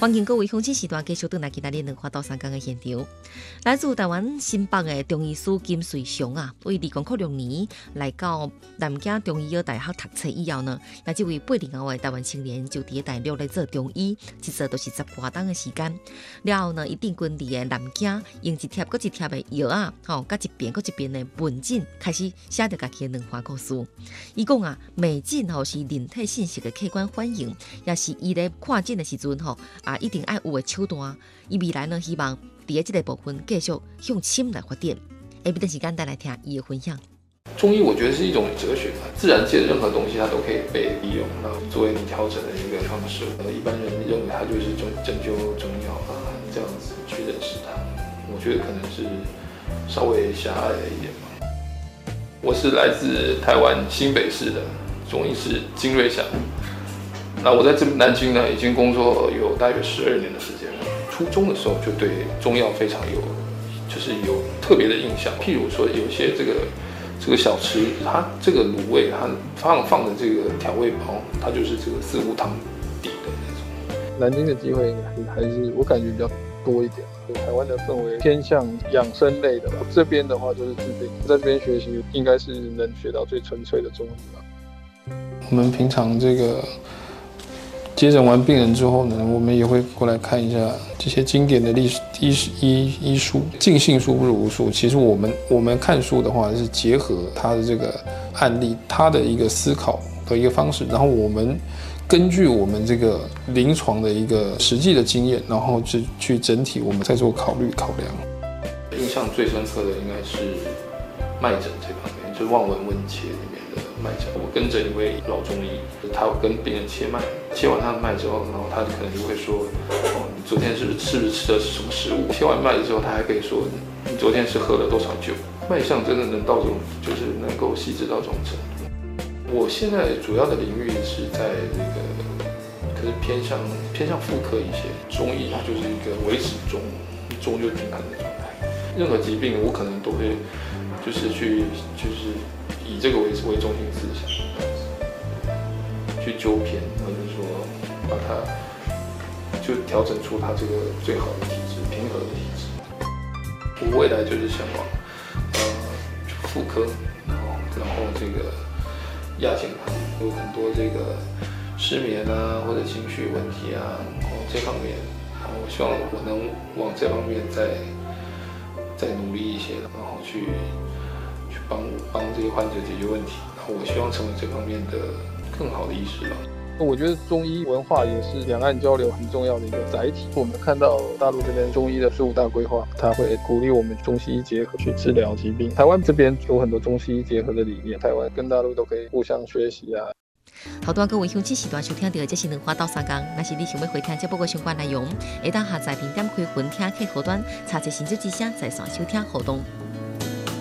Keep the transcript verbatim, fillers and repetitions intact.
欢迎各位乡亲时段继续回来今仔日两花到三江的现场。来自台湾新北的中医师金瑞祥啊，为二零零六年来到南京中医药大学读册以后呢，那这位八零后的台湾青年就伫大陆来做中医，一做都是十多档的时间。了后呢，一定跟伫的南京用一贴搁一贴的药啊，吼，甲一遍搁一遍的文诊，开始写着家己的两花故事。伊讲啊，美诊吼是人体信息的客观反应，也是伊咧看诊的时阵吼啊，一定爱有的手段。伊未来呢，希望伫咧这个部分继续向深来发展。下面的时间带来听伊的分享。 中医我觉得是一种哲学吧，自然界的任何东西它都可以被利用，那作为你调整的一个方式。呃，一般人认为它就是针针灸中药啊，这样子去认识它，我觉得可能是稍微狭隘了一点吧。我是来自台湾新北市的中医师金瑞祥。那我在这南京呢，已经工作有大约十二年的时间了。初中的时候就对中药非常有，就是有特别的印象。譬如说，有些这个这个小吃，它这个卤味，它放放的这个调味包，它就是这个四物汤底的那种。 南京的机会还是我感觉比较多一点。台湾的氛围偏向养生类的吧，这边的话就是治病，在这边学习应该是能学到最纯粹的中医吧。 我们平常这个接诊完病人之后呢，我们也会过来看一下这些经典的历史医医医书，尽信书不如无书。其实我们我们看书的话，是结合他的这个案例，他的一个思考的一个方式，然后我们根据我们这个临床的一个实际的经验，然后去去整体我们再做考虑考量。印象最深刻的应该是脉诊这方面，就是望闻问切里面的脉诊。我跟着一位老中医，他有跟病人切脉，切完他的脉之后，然后他可能就会说，哦，你昨天是不是是不是吃的是什么食物？切完脉之后，他还可以说，你昨天是喝了多少酒？脉象真的能到这种，就是能够细致到这种程度。我现在主要的领域是在这个，可是偏向偏向妇科一些。中医它就是一个维持中，中就是平衡的状态。任何疾病我可能都会，就是去就是以这个为为中心思想，去纠偏，或者说把它就调整出它这个最好的体质，平和的体质。我未来就是向往呃妇科，然后然后这个。亚健康有很多这个失眠啊，或者情绪问题啊，然后这方面，然后我希望我能往这方面再再努力一些，然后去去帮帮这些患者解决问题。然后我希望成为这方面的更好的医师吧。 我觉得中医文化也是两岸交流很重要的一个载体。我们看到大陆这边中医的十五大规划，它会鼓励我们中西医结合去治疗疾病。台湾这边有很多中西医结合的理念，台湾跟大陆都可以互相学习啊。 好多各位乡亲时段收听到这是两花到三江，若是你想要回听这部的相关内容，会当下载并点开分听客户端，查一新手之声在线收听互动。